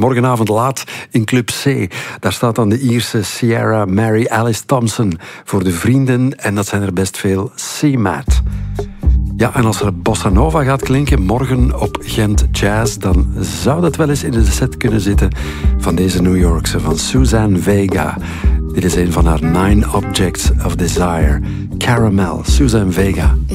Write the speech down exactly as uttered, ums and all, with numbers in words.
Morgenavond laat in Club C. Daar staat dan de Ierse Sierra Mary Alice Thompson voor de vrienden. En dat zijn er best veel. C-Mat. Ja, en als er Bossa Nova gaat klinken morgen op Gent Jazz, dan zou dat wel eens in de set kunnen zitten van deze New Yorkse, van Suzanne Vega. Dit is een van haar Nine Objects of Desire. Caramel, Suzanne Vega.